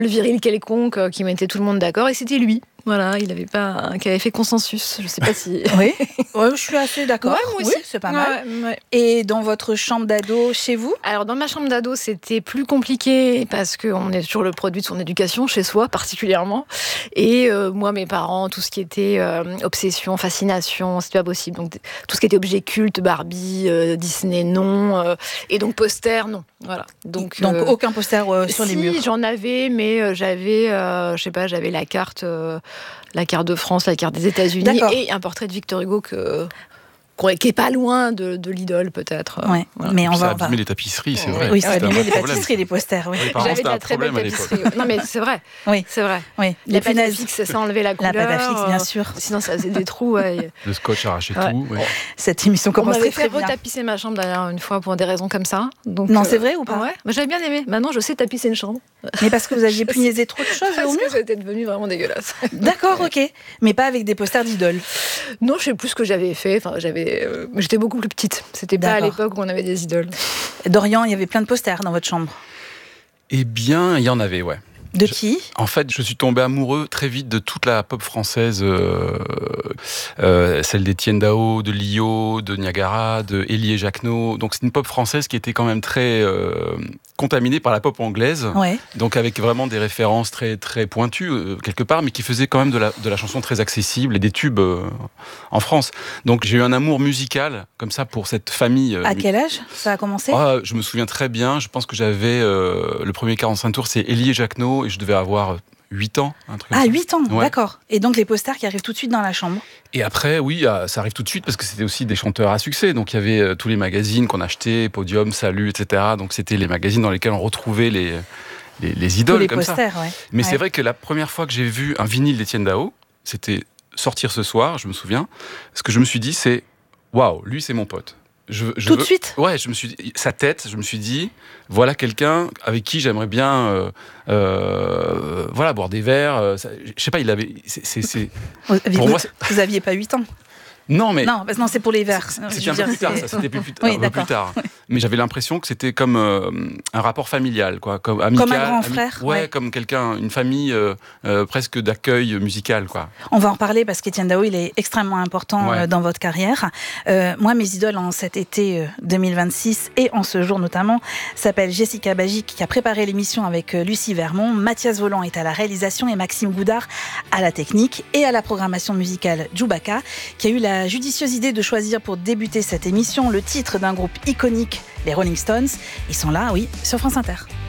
le viril quelconque qui mettait tout le monde d'accord, et c'était lui. Voilà, qui avait fait consensus. Je sais pas si. Oui, je suis assez d'accord. Ouais, moi aussi. Oui, c'est pas mal. Ouais. Et dans votre chambre d'ado, chez vous ? Alors, dans ma chambre d'ado, c'était plus compliqué parce qu'on est toujours le produit de son éducation, chez soi particulièrement. Et moi, mes parents, tout ce qui était obsession, fascination, c'était pas possible. Donc, tout ce qui était objet culte, Barbie, Disney, non. Et donc, poster, non. Voilà. Donc aucun poster sur les murs. Si, j'en avais, mais j'avais, j'avais la carte de France, la carte des États-Unis. D'accord. Et un portrait de Victor Hugo qui est pas loin de l'idole, peut-être. Ouais, voilà. mais ça a abîmé les tapisseries, c'est vrai. Oui, ça a abîmé les tapisseries, les posters. Oui. J'avais de la très belle tapisserie. Non, mais c'est vrai. Oui. C'est vrai. Oui. La pâte à fixe, ça enlevait la couleur. La pâte à fixe, bien sûr. Sinon, ça faisait des trous. Ouais. Le scotch arrachait tout. Ouais. Cette émission commence très très bien. fait retapisser ma chambre d'ailleurs une fois pour des raisons comme ça. Donc, non, c'est vrai ou pas ? Ouais. Mais j'avais bien aimé. Maintenant, je sais tapisser une chambre. Mais parce que vous aviez punaisé trop de choses au mur ? Parce que c'était devenu vraiment dégueulasse. D'accord, ok. Mais pas avec des posters d'idoles. Non, je sais plus ce que j'avais fait. Enfin, j'étais beaucoup plus petite. C'était pas à l'époque où on avait des idoles. Dorian, il y avait plein de posters dans votre chambre ? Eh bien, il y en avait, ouais. De qui ? En fait, je suis tombé amoureux très vite de toute la pop française, celle d'Étienne Dao, de Lio, de Niagara, de Élie et Jacquenot. Donc c'est une pop française qui était quand même très contaminée par la pop anglaise. Ouais. Donc avec vraiment des références très très pointues quelque part, mais qui faisait quand même de la chanson très accessible et des tubes en France. Donc j'ai eu un amour musical comme ça pour cette famille. À quel âge ça a commencé ? Je me souviens très bien. Je pense que j'avais le premier 45 tours, c'est Élie et Jacquenot, et je devais avoir 8 ans. Un truc comme ça. 8 ans, ouais. D'accord. Et donc les posters qui arrivent tout de suite dans la chambre ? Et après, oui, ça arrive tout de suite parce que c'était aussi des chanteurs à succès. Donc il y avait tous les magazines qu'on achetait, Podium, Salut, etc. Donc c'était les magazines dans lesquels on retrouvait les idoles tous les comme posters, ça. Ouais. Mais c'est vrai que la première fois que j'ai vu un vinyle d'Étienne Dao, c'était Sortir ce soir, je me souviens. Ce que je me suis dit, c'est waouh, lui c'est mon pote. Tout de suite ? Ouais, je me suis dit, sa tête, je me suis dit, voilà quelqu'un avec qui j'aimerais bien boire des verres. Je sais pas, il avait. Pour moi, vous aviez pas 8 ans ? Non, mais. Non, c'est pour les verres. C'était un peu plus tard, ça. C'était un peu plus tard. Oui. Mais j'avais l'impression que c'était comme un rapport familial, quoi. Comme amical. Comme un grand frère. Ouais, comme quelqu'un, une famille presque d'accueil musical, quoi. On va en reparler parce qu'Étienne Dao, il est extrêmement important dans votre carrière. Moi, mes idoles en cet été 2026 et en ce jour notamment s'appellent Jessica Bagic, qui a préparé l'émission avec Lucie Vermont. Mathias Voland est à la réalisation et Maxime Goudard à la technique et à la programmation musicale Djoubaka, qui a eu la judicieuse idée de choisir pour débuter cette émission le titre d'un groupe iconique, les Rolling Stones. Ils sont là, oui, sur France Inter.